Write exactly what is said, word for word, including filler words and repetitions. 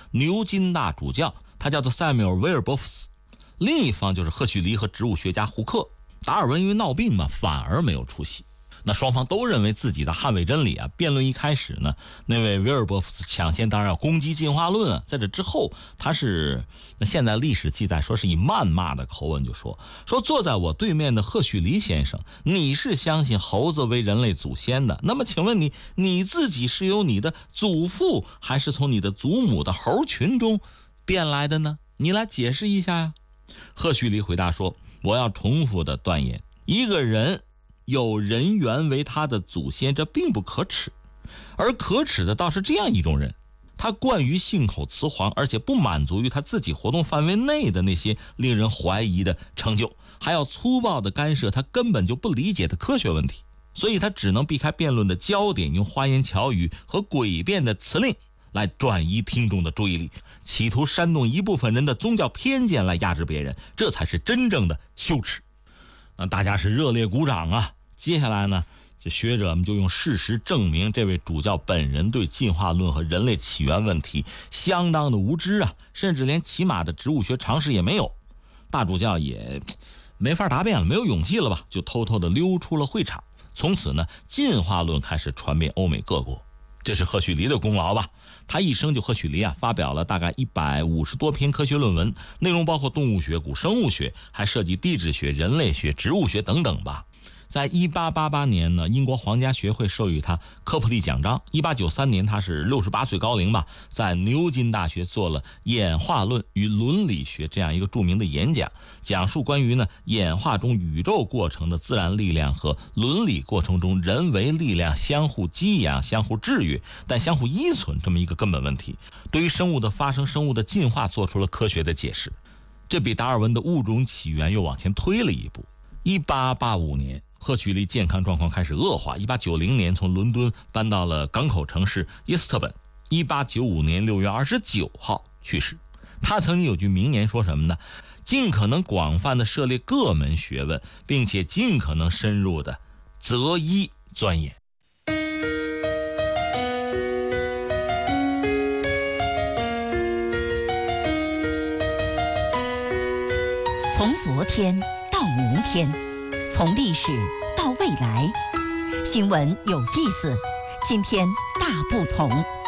牛津大主教，他叫做塞缪尔·威尔伯夫斯。另一方就是赫胥黎和植物学家胡克。达尔文因为闹病嘛，反而没有出席。那双方都认为自己的捍卫真理啊。辩论一开始呢，那位威尔伯夫斯抢先当然要攻击进化论啊。在这之后，他是那现在历史记载说是以谩骂的口吻就说说坐在我对面的赫胥黎先生，你是相信猴子为人类祖先的，那么请问你你自己是由你的祖父还是从你的祖母的猴群中变来的呢？你来解释一下呀。赫胥黎回答说，我要重复的断言，一个人有人猿为他的祖先，这并不可耻，而可耻的倒是这样一种人，他惯于信口雌黄，而且不满足于他自己活动范围内的那些令人怀疑的成就，还要粗暴地干涉他根本就不理解的科学问题，所以他只能避开辩论的焦点，用花言巧语和诡辩的辞令来转移听众的注意力，企图煽动一部分人的宗教偏见来压制别人，这才是真正的羞耻。那大家是热烈鼓掌啊。接下来呢，这学者们就用事实证明这位主教本人对进化论和人类起源问题相当的无知啊，甚至连起码的植物学常识也没有。大主教也没法答辩了，没有勇气了吧，就偷偷的溜出了会场。从此呢，进化论开始传遍欧美各国，这是赫胥黎的功劳吧。他一生就赫胥黎啊，发表了大概一百五十多篇科学论文，内容包括动物学、古生物学，还涉及地质学、人类学、植物学等等吧。在一八八八年呢，英国皇家学会授予他科普利奖章。一八九三年，他是六十八岁高龄吧，在牛津大学做了演化论与伦理学这样一个著名的演讲，讲述关于呢演化中宇宙过程的自然力量和伦理过程中人为力量相互激养、相互制约但相互依存这么一个根本问题，对于生物的发生、生物的进化做出了科学的解释。这比达尔文的物种起源又往前推了一步。一八八五年，赫胥黎健康状况开始恶化，一八九零年从伦敦搬到了港口城市伊斯特本，一八九五年六月二十九号去世。他曾经有句名言说什么呢？尽可能广泛的涉猎各门学问，并且尽可能深入的择一钻研。 从昨天到明天，从历史到未来，新闻有意思，今天大不同。